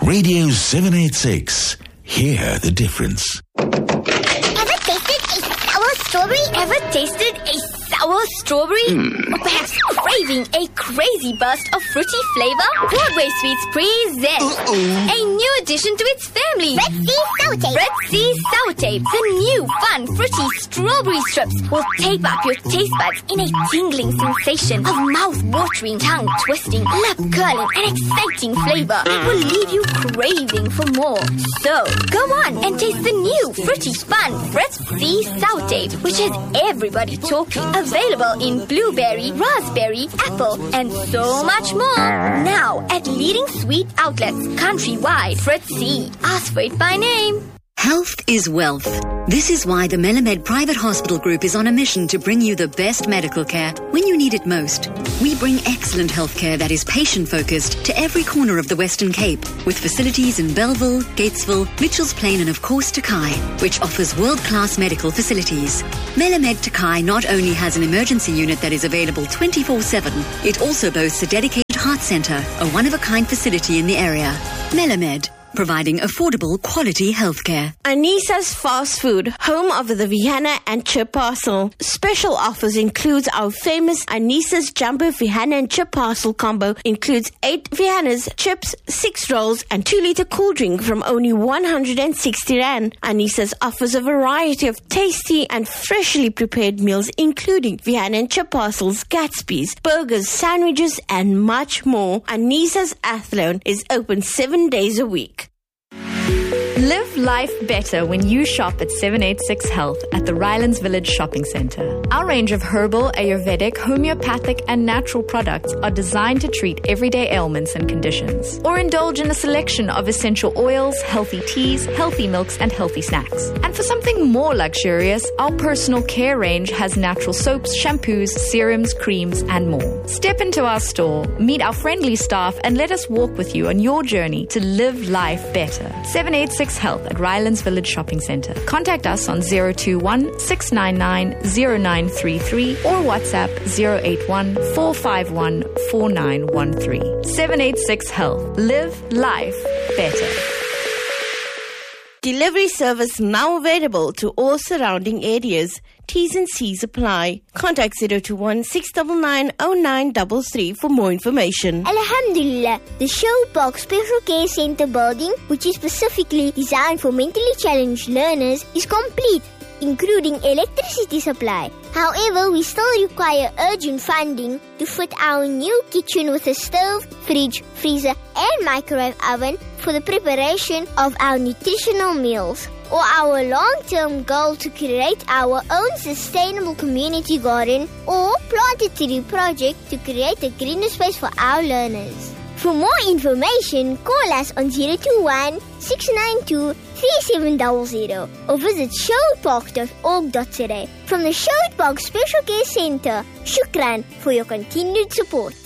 Radio 786. Hear the difference. Ever tasted a sour strawberry? Ever tasted a sour strawberry? Or perhaps craving a crazy burst of fruity flavor? Broadway Sweets present a new addition to its family. Red Sea Sour Tape. Red Sea Sour Tape. The new fun fruity strawberry strips will tape up your taste buds in a tingling sensation of mouth-watering, tongue-twisting, lip-curling and exciting flavor. It will leave you craving for more. So, go on and taste the new fruity fun Red Sea Sour Tape, which has everybody talking. Available in blueberry, raspberry, apple, and so much more. Now at leading sweet outlets countrywide. Fritz C. Ask for it by name. Health is wealth. This is why the Melamed Private Hospital Group is on a mission to bring you the best medical care when you need it most. We bring excellent health care that is patient-focused to every corner of the Western Cape, with facilities in Belleville, Gatesville, Mitchells Plain and of course Takai, which offers world-class medical facilities. Melamed Takai not only has an emergency unit that is available 24/7, it also boasts a dedicated heart centre, a one-of-a-kind facility in the area. Melamed, providing affordable, quality healthcare. Anisa's Fast Food, home of the Vihana and Chip Parcel. Special offers includes our famous Anisa's Jumbo Vihana and Chip Parcel combo. Includes 8 Vihanas, chips, 6 rolls and 2-litre cool drink from only 160 Rand. Anisa's offers a variety of tasty and freshly prepared meals including Vihana and Chip Parcels, Gatsby's, burgers, sandwiches and much more. Anisa's Athlone is open 7 days a week. Live life better when you shop at 786 Health at the Rylands Village Shopping Centre. Our range of herbal, Ayurvedic, homeopathic and natural products are designed to treat everyday ailments and conditions. Or indulge in a selection of essential oils, healthy teas, healthy milks and healthy snacks. And for something more luxurious, our personal care range has natural soaps, shampoos, serums, creams and more. Step into our store, meet our friendly staff and let us walk with you on your journey to live life better. 786 Health at Rylands Village Shopping Centre. Contact us on 021 699 0933 or WhatsApp 081 451 4913. 786 Health. Live life better. Delivery service now available to all surrounding areas. T's and C's apply. Contact 021 699 0933 for more information. Alhamdulillah, the Showbox Special Care Centre building, which is specifically designed for mentally challenged learners, is complete, including electricity supply. However, we still require urgent funding to fit our new kitchen with a stove, fridge, freezer and microwave oven for the preparation of our nutritional meals. Or our long-term goal to create our own sustainable community garden or plant a tree project to create a greener space for our learners. For more information, call us on 021 692 3700 or visit showpark.org.za. From the Showpark Special Care Centre, shukran for your continued support.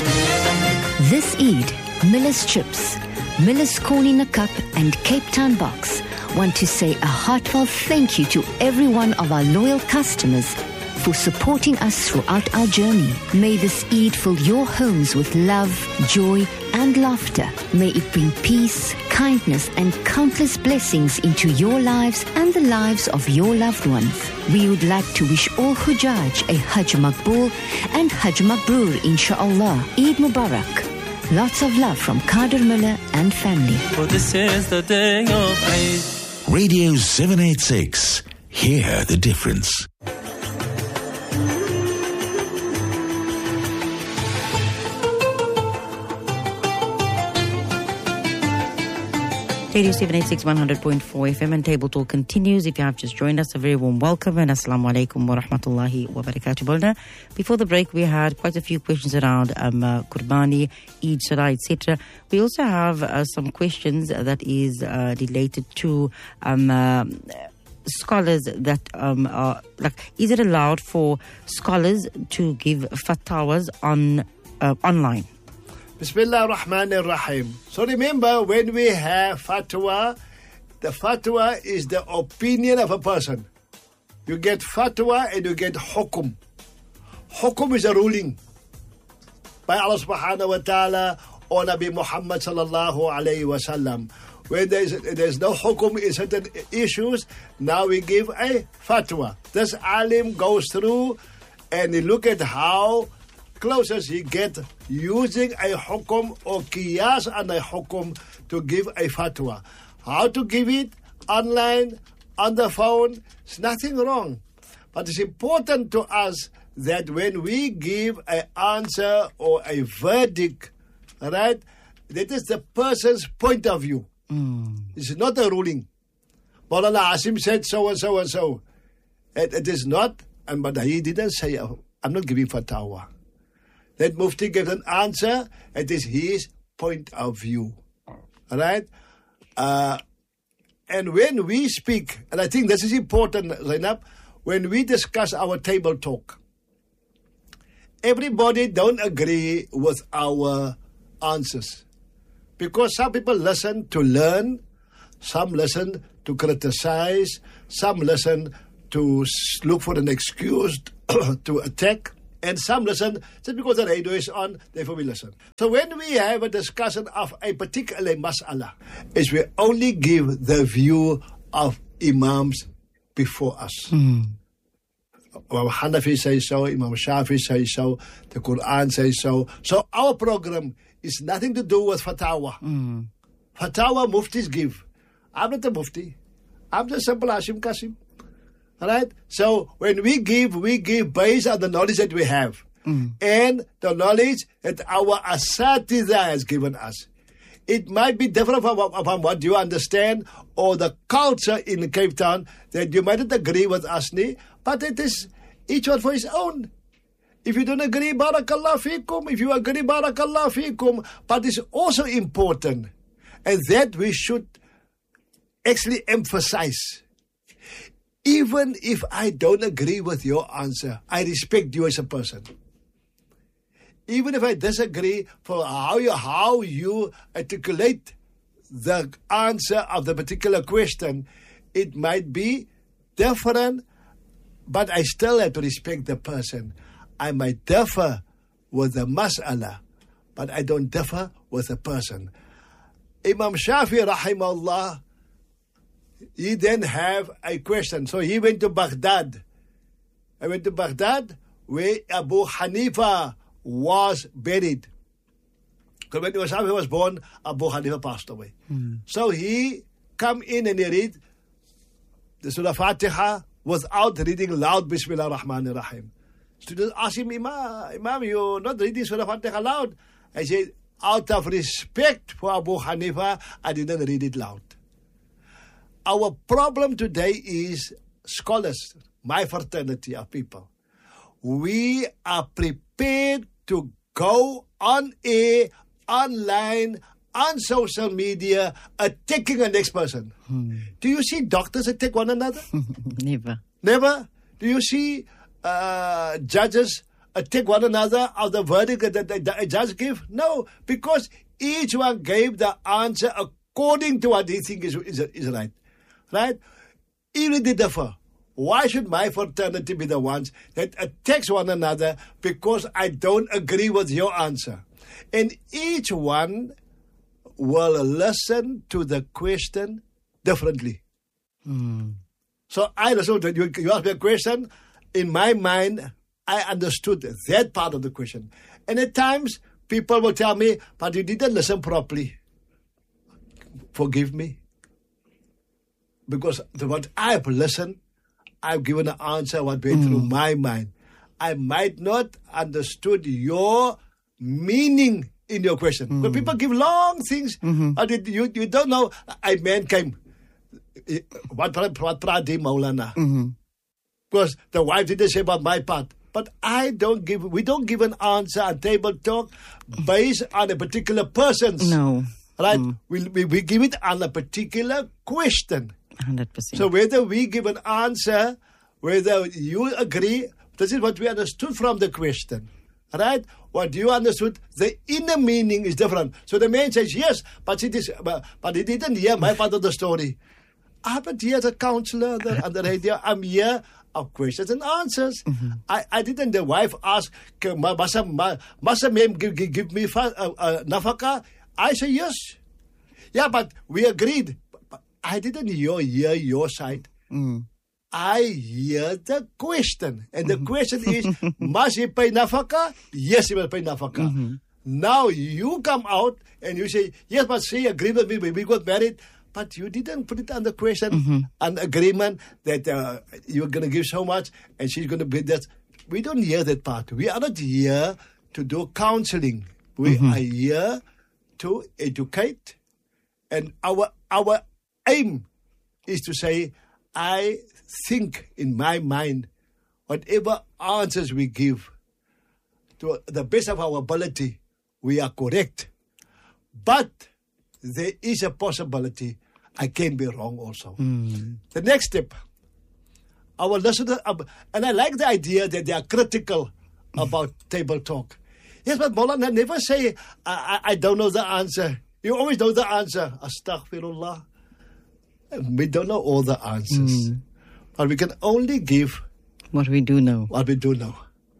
This Eid, Miller's Chips, Miller's Corn in a Cup and Cape Town Box want to say a heartfelt thank you to every one of our loyal customers for supporting us throughout our journey. May this Eid fill your homes with love, joy and laughter. May it bring peace, kindness and countless blessings into your lives and the lives of your loved ones. We would like to wish all Hujjaj a Hajj Maqbool and Hajj Mabrur inshaAllah. Eid Mubarak. Lots of love from Kader Miller and family. For this is the day of Eid. Radio 786. Hear the difference. Radio 786 100.4 FM and Table Talk continues. If you have just joined us, a very warm welcome and assalamu alaikum wa rahmatullahi wa barakatuh. Bolna. Before the break, we had quite a few questions around Qurbani, Eid, Salah, etc. We also have some questions that is related to scholars that are like, is it allowed for scholars to give fatwas on online? Bismillah ar-Rahman ar-Rahim. So remember, when we have fatwa, the fatwa is the opinion of a person. You get fatwa and you get hukum. Hukum is a ruling by Allah subhanahu wa ta'ala or Nabi Muhammad sallallahu alayhi wasallam. When there's no hukum in certain issues, now we give a fatwa. This alim goes through and he look at how closest he get using a hukum or qiyas and a hukum to give a fatwa. How to give it? Online, on the phone, it's nothing wrong. But it's important to us that when we give an answer or a verdict, right, that is the person's point of view. It's not a ruling. Maulana Asim said so and so and so. It is not, but he didn't say, I'm not giving fatwa. That Mufti gives an answer, it is his point of view. Right? And when we speak, and I think this is important, Zainab, when we discuss our table talk, everybody don't agree with our answers. Because some people listen to learn, some listen to criticize, some listen to look for an excuse to attack, and some listen just because the radio is on, therefore we listen. So when we have a discussion of a particular mas'ala, is we only give the view of imams before us. Imam Hanafi says so, Imam Shafi says so, the Quran says so. So our program is nothing to do with fatwa. Fatwa muftis give. I'm not a mufti. I'm just simple Hashim Qasim. Alright? So when we give based on the knowledge that we have. And the knowledge that our asatiza has given us. It might be different from what you understand or the culture in Cape Town that you might not agree with Asni, but it is each one for his own. If you don't agree, barakallah fikum. If you agree, barakallah fikum. But it's also important, and that we should actually emphasize. Even if I don't agree with your answer, I respect you as a person. Even if I disagree for how you articulate the answer of the particular question, it might be different, but I still have to respect the person. I might differ with the mas'ala, but I don't differ with the person. Imam Shafi rahimahullah, he then have a question. So he went to Baghdad. I went to Baghdad where Abu Hanifa was buried. Because when Imam Shafi was born, Abu Hanifa passed away. So he come in and he read the Surah Fatiha without reading loud Bismillah Rahman Rahim. Students ask him, Imam, you're not reading Surah Fatiha loud. I said, out of respect for Abu Hanifa, I didn't read it loud. Our problem today is scholars, my fraternity of people. We are prepared to go on air, online, on social media, attacking the next person. Do you see doctors attack one another? Never. Never? Do you see judges attack one another of the verdict that the judge give? No, because each one gave the answer according to what they think is right. Right? Even if they differ, why should my fraternity be the ones that attacks one another because I don't agree with your answer? And each one will listen to the question differently. So I listen to you ask me a question. In my mind, I understood that part of the question. And at times, people will tell me, but you didn't listen properly. Forgive me. Because what I've listened, I've given an answer what went through my mind. I might not understood your meaning in your question. But people give long things, but you don't know. A man came. What pradi Maulana? Because the wife didn't say about my part. But we don't give an answer on table talk based on a particular person's. No. Right? We give it on a particular question. 100%. So whether we give an answer, whether you agree, this is what we understood from the question. Right? What you understood, the inner meaning is different. So the man says, yes, but he didn't hear my part of the story. But here as a counselor on the radio, I'm here of questions and answers. I didn't. The wife asked, "Masa ma'am give me nafaka?" I say yes. Yeah, but we agreed. But I didn't hear your side. I hear the question. And the question is, must he pay nafaka? Yes, he will pay nafaka. Now you come out and you say, yes, but she agreed with me when we got married. But you didn't put it under question, an agreement that you're going to give so much and she's going to bid that. We don't hear that part. We are not here to do counseling. We are here to educate. And our aim is to say, I think in my mind, whatever answers we give, to the best of our ability, we are correct. But there is a possibility I can be wrong also. The next step, our listeners, and I like the idea that they are critical about table talk. Yes, but Maulana never say, I don't know the answer. You always know the answer. Astaghfirullah. We don't know all the answers. But we can only give what we do know. What we do know.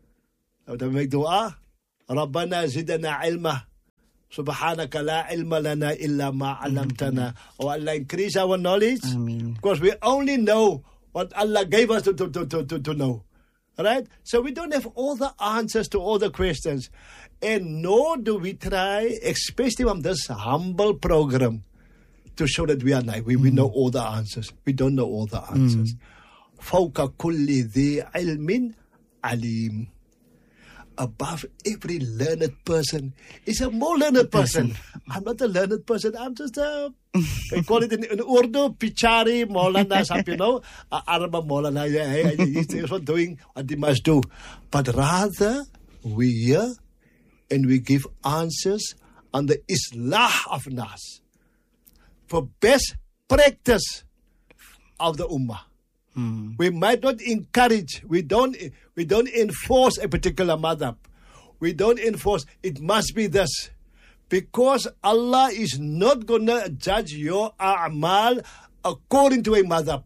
We make dua. Rabbana zidana ilma. Subhanaka la ilma lana illa ma alamtana. Oh Allah, increase our knowledge. Ameen. Because we only know what Allah gave us to know. Right? So we don't have all the answers to all the questions. And nor do we try, especially on this humble program, to show that we are naive. We know all the answers. We don't know all the answers. Fawqa kulli dhi ilmin alim. Above every learned person is a more learned person. I'm not a learned person. I'm just a, they call it in Urdu, Pichari, Maulana, you know, Araba Maulana. He's not doing what he must do. But rather, we hear and we give answers on the Islah of Nas. For best practice of the Ummah. We might not encourage, we don't enforce a particular madhab. We don't enforce, it must be this. Because Allah is not going to judge your a'mal according to a madhab.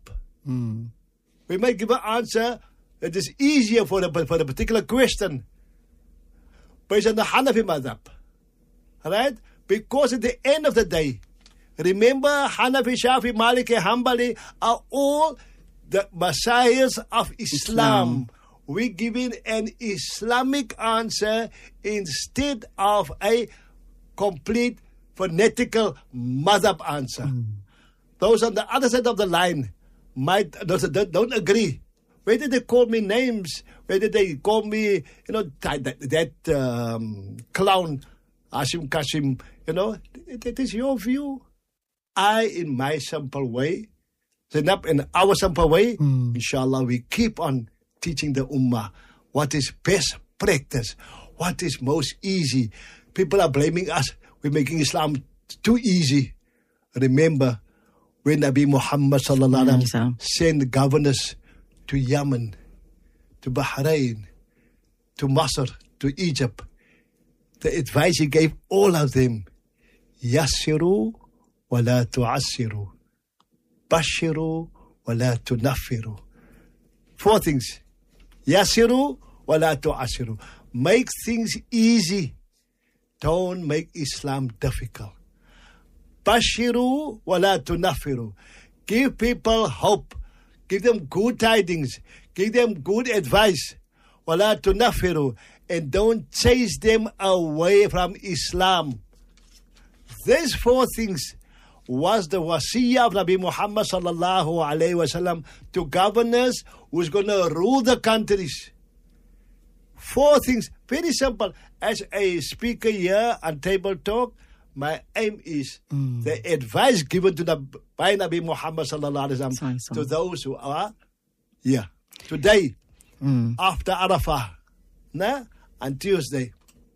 We might give an answer that is easier for the particular question based on the Hanafi madhab. Right? Because at the end of the day, remember Hanafi, Shafi, Maliki, Hanbali are all the messiahs of Islam. We're giving an Islamic answer instead of a complete fanatical madhab answer. Those on the other side of the line don't agree. Whether they call me names, whether they call me, that clown, Hashim Kashim, it is your view. I, in my simple way, Zainab, in our simple way, inshallah, we keep on teaching the Ummah what is best practice, what is most easy. People are blaming us. We're making Islam too easy. Remember, when Nabi Muhammad sallallahu alaihi wasallam sent governors to Yemen, to Bahrain, to Masr, to Egypt, the advice he gave all of them, Yassiru wa la tu'assiru. Bashiru wa la tunaffiru. 4 things. Yasiru wa la tu'asiru. Make things easy. Don't make Islam difficult. Bashiru wa la tunaffiru. Give people hope. Give them good tidings. Give them good advice. Wa la tunaffiru. And don't chase them away from Islam. These 4 things was the wasiyah of Nabi Muhammad sallallahu alayhi wasallam to governors who's going to rule the countries. 4 things, very simple. As a speaker here on Table Talk, my aim is the advice given to by Nabi Muhammad sallallahu alayhi wasallam to those who are here today, after Arafah, on Tuesday.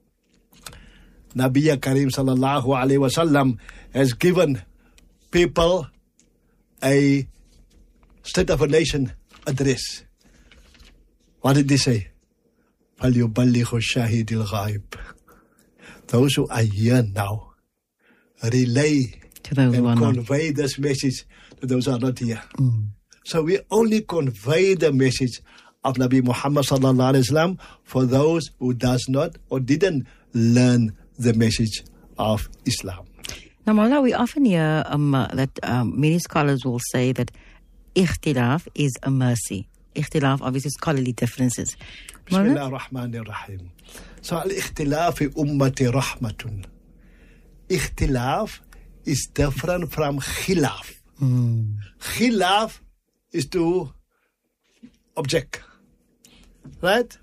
Nabi Karim sallallahu alayhi wasallam has given people a State of a Nation address. What did they say? فَلْيُبَلِّغُ الشَّاهِدِ الْغَائِبِ. Those who are here now, relay to those and who are convey this message to those who are not here. So we only convey the message of Nabi Muhammad sallallahu alaihi wasallam for those who does not or didn't learn the message of Islam. Now, Mawla, we often hear that many scholars will say that ikhtilaf is a mercy. Ikhtilaf, obviously, scholarly differences. Bismillah ar-Rahman ar-Rahim. So, al-ikhtilaf fi ummati rahmatun. Ikhtilaf is different from khilaf. Khilaf is to object, right?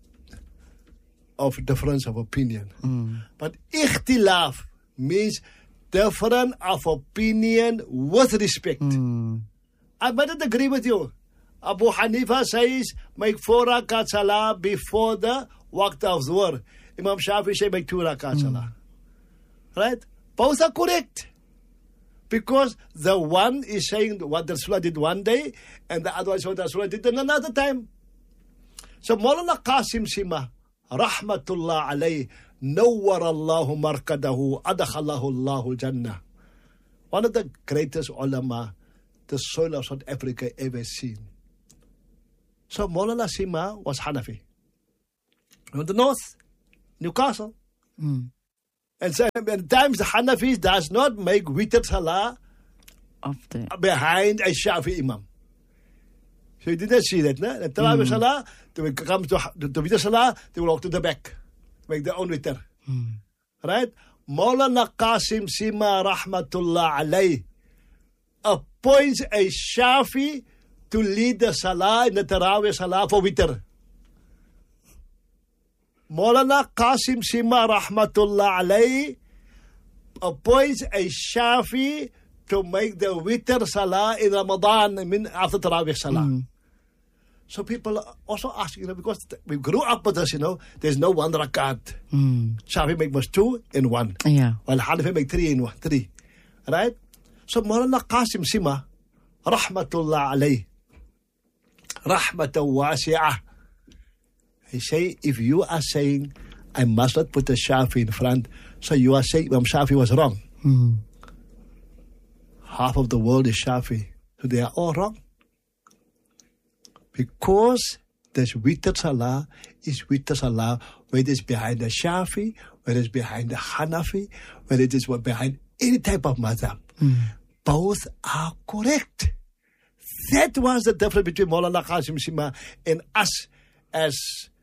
Of difference of opinion. But ikhtilaf means difference of opinion with respect. I might agree with you. Abu Hanifa says, make 4 rakat salah before the waqt of Zuhr. Imam Shafi says, make 2 rakat salah. Right? Both are correct. Because the one is saying what the Rasulullah did one day, and the other one is what the Rasulullah did in another time. So Maulana Qasim Sima, Rahmatullah alayhi, Nawwar Allahu markadahu, Adakhallahu Allahu Jannah. One of the greatest ulama the soil of South Africa ever seen. So Maulana Sima was Hanafi. In the north, Newcastle. And so at times the Hanafis does not make witr salah behind a Shafi Imam. So you didn't see that, no? The Tarawih salah, they will come to witr salah, they will walk to the back, make their own witr. Right? Maulana Qasim Sima Rahmatullah alayhi appoints a Shafi to lead the salah in the Tarawih salah for witr. Maulana Qasim Sima Rahmatullah alayhi appoints a Shafi to make the witr salah in Ramadan, after Tarawih salah. So people also ask, because we grew up with this, there's no 1 rakat. Shafi make must 2 in 1. Yeah. While Hanafi make 3 in 1. 3. Right? So Maulana Qasim Sima Rahmatullah alayhi Rahmatan wasi'ah. He say, if you are saying, I must not put a Shafi in front, so you are saying Imam Shafi was wrong. Half of the world is Shafi, so they are all wrong. Because this witr salah is witr salah, whether it's behind the Shafi, whether it's behind the Hanafi, whether it is behind any type of madhab. Both are correct. That was the difference between Maulana Qasim Sima and us as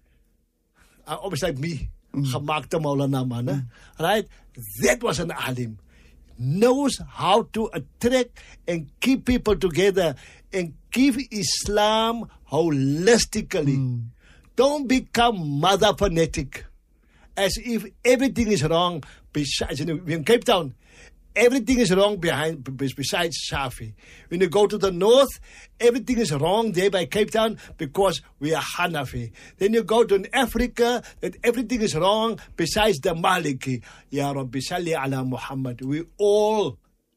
almost like me, Gemaakte Maulana man, right? That was an alim. Knows how to attract and keep people together and give Islam holistically. Don't become mother fanatic, as if everything is wrong besides, in Cape Town, everything is wrong besides Shafi. When you go to the north, everything is wrong there by Cape Town because we are Hanafi. Then you go to Africa, that everything is wrong besides the Maliki. Ya Rabbi Salli ala Muhammad. We all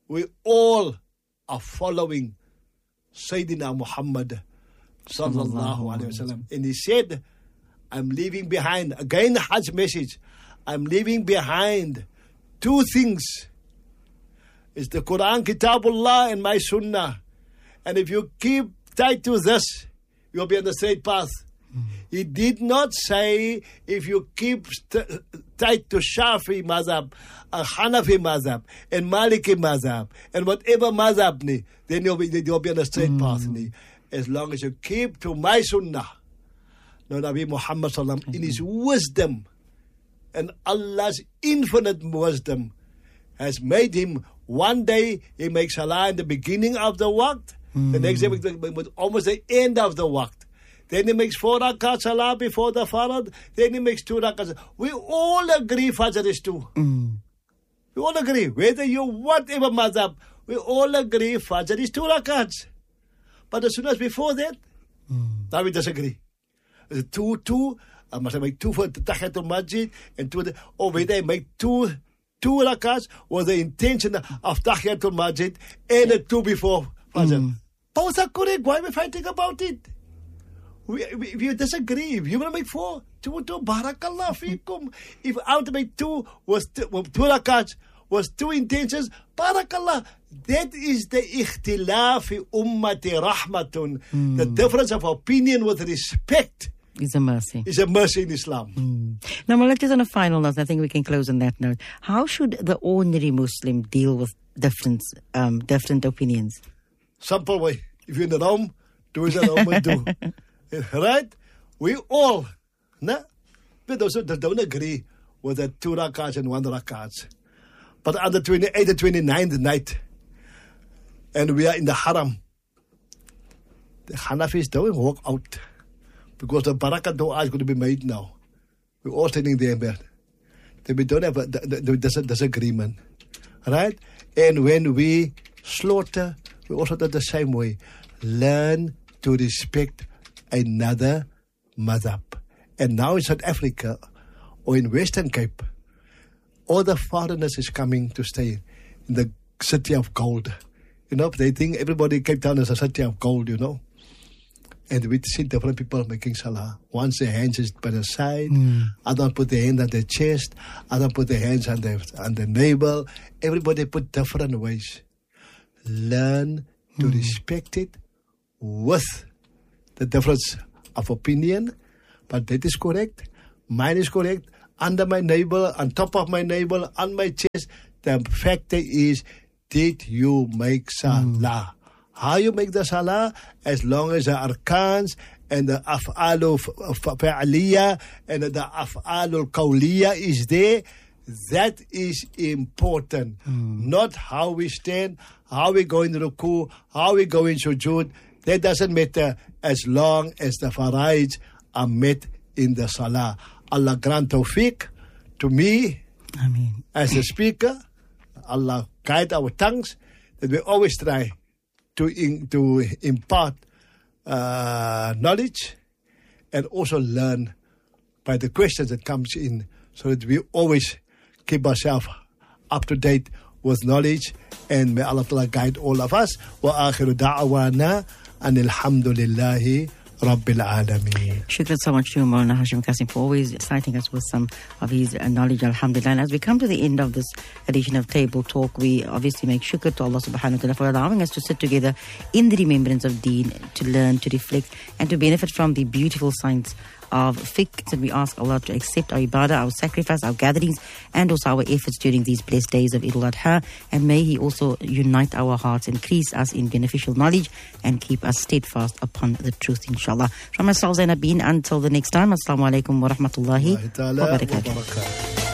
are following Sayyidina Muhammad sallallahu alaihi wasallam. And he said, I'm leaving behind, again the Hajj message, I'm leaving behind 2 things. It's the Quran, Kitabullah, and my Sunnah. And if you keep tight to this, you'll be on the straight path. He did not say if you keep tight to Shafi mazhab, Hanafi mazhab, and Maliki mazhab, and whatever mazhab, then you'll be on the straight path. As long as you keep to my Sunnah. No, Nabi Muhammad sallam, in his wisdom and Allah's infinite wisdom, has made him, one day he makes salah in the beginning of the waqt, the next day with almost the end of the waqt. Then he makes 4 rakat salah before the farad, then he makes 2 rakat. We all agree Fajr is 2. We all agree, whether you whatever madhab, we all agree Fajr is 2 rakats. But as soon as before that, now we disagree. 2, I must make 2 for the Tahiyatul Masjid, and 2, or whether I make 2 rakats was the intention of Tahiyatul Masjid and a 2 before Fajr. Both are correct. Why are we fighting about it? We disagree. If you want to make 4, 2, Barakallah fikum. If I want to make 2 was 2 rakats, was two intentions. Barakallah. That is the ikhtilaf fi ummati rahmatun. The difference of opinion with respect is a mercy. Is a mercy in Islam. Now, well, just on a final note, I think we can close on that note. How should the ordinary Muslim deal with different opinions? Simple way. If you're in the Rome, do as the Romans do. Right? We all, we don't agree with the 2 rakats and 1 rakats. But on the 28th and 29th night, and we are in the haram, the Hanafis don't walk out because the barakah dua is going to be made now. We're all standing there, man. We don't have a disagreement. Right? And when we slaughter, we also do the same way. Learn to respect another madhab. And now in South Africa or in Western Cape, all the foreigners is coming to stay in the city of gold. You know, they think everybody in Cape Town is a city of gold, you know. And we see different people making salah. Once their hands is by the side, others put their hand on their chest, others put their hands on the navel. Everybody put different ways. Learn to respect it with the difference of opinion, but that is correct. Mine is correct. Under my navel, on top of my navel, on my chest. The factor is, did you make salah? How you make the salah? As long as the arkans and the af'alu fa'aliyah and the af'alu qawliyah is there, that is important. Not how we stand, how we go in ruku, how we go in sujood. That doesn't matter as long as the faraids are met in the salah. Allah grant tawfiq to me, Ameen, as a speaker. Allah guide our tongues, that we always try to impart knowledge and also learn by the questions that comes in, so that we always keep ourselves up to date with knowledge. And may Allah Ta'ala guide all of us. Wa akhiru da'wana anil hamdulillahi Rabbil Alameen. Shukran so much to you, Maulana Hashim Kasim, for always exciting us with some of his knowledge, alhamdulillah. And as we come to the end of this edition of Table Talk, we obviously make shukr to Allah subhanahu wa ta'ala for allowing us to sit together in the remembrance of Deen, to learn, to reflect, and to benefit from the beautiful science of fiqh. And we ask Allah to accept our ibadah, our sacrifice, our gatherings, and also our efforts during these blessed days of Eid al-Adha. And may He also unite our hearts, increase us in beneficial knowledge, and keep us steadfast upon the truth, inshallah. From myself, Zainab Bin, until the next time, Assalamu alaikum wa rahmatullahi wa barakatuh.